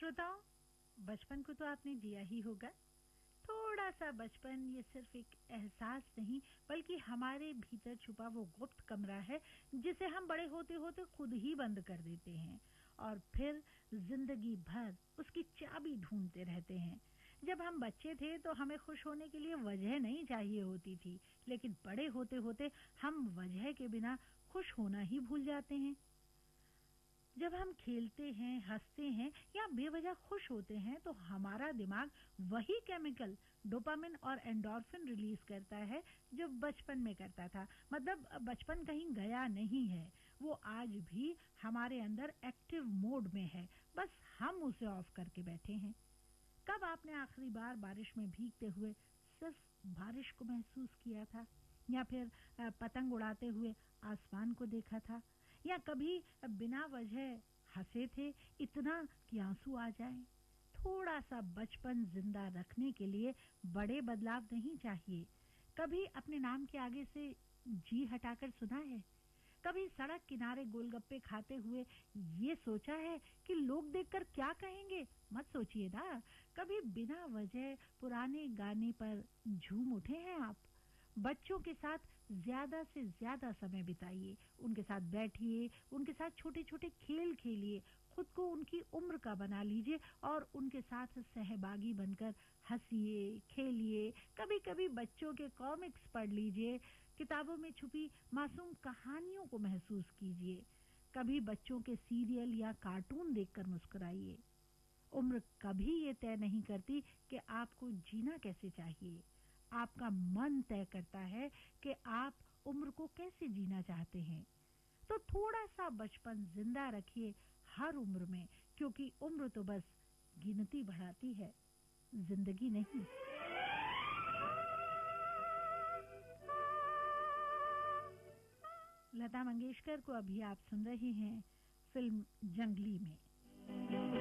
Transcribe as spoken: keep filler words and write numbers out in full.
श्रोताओं, बचपन को तो आपने जिया ही होगा। थोड़ा सा बचपन ये सिर्फ एक एहसास नहीं बल्कि हमारे भीतर छुपा वो गुप्त कमरा है जिसे हम बड़े होते होते खुद ही बंद कर देते हैं और फिर जिंदगी भर उसकी चाबी ढूंढते रहते हैं। जब हम बच्चे थे तो हमें खुश होने के लिए वजह नहीं चाहिए होती थी, लेकिन बड़े होते होते हम वजह के बिना खुश होना ही भूल जाते हैं। जब हम खेलते हैं, हंसते हैं या बेवजह खुश होते हैं तो हमारा दिमाग वही केमिकल डोपामिन और एंडोर्फिन रिलीज करता है जो बचपन में करता था। मतलब बचपन कहीं गया नहीं है, वो आज भी हमारे अंदर एक्टिव मोड में है, बस हम उसे ऑफ करके बैठे हैं। कब आपने आखिरी बार बारिश में भीगते हुए सिर्फ बारिश को महसूस किया था, या फिर पतंग उड़ाते हुए आसमान को देखा था, या कभी बिना वजह हंसे थे इतना कि आंसू आ जाए? थोड़ा सा बचपन जिंदा रखने के लिए बड़े बदलाव नहीं चाहिए। कभी अपने नाम के आगे से जी हटाकर सुना है? कभी सड़क किनारे गोलगप्पे खाते हुए ये सोचा है कि लोग देखकर क्या कहेंगे? मत सोचिए ना। कभी बिना वजह पुराने गाने पर झूम उठे हैं आप? बच्चों के साथ ज्यादा से ज्यादा समय बिताइए, उनके साथ बैठिए, उनके साथ छोटे छोटे खेल खेलिए, खुद को उनकी उम्र का बना लीजिए और उनके साथ सहभागी बनकर हंसिए, खेलिए। कभी कभी बच्चों के कॉमिक्स पढ़ लीजिए, किताबों में छुपी मासूम कहानियों को महसूस कीजिए। कभी बच्चों के सीरियल या कार्टून देखकर मुस्कुराइए। उम्र कभी ये तय नहीं करती कि आपको जीना कैसे चाहिए। आपका मन तय करता है कि आप उम्र को कैसे जीना चाहते हैं। तो थोड़ा सा बचपन जिंदा रखिए हर उम्र में, क्योंकि उम्र तो बस गिनती बढ़ाती है, जिंदगी नहीं। लता मंगेशकर को अभी आप सुन रहे हैं फिल्म जंगली में।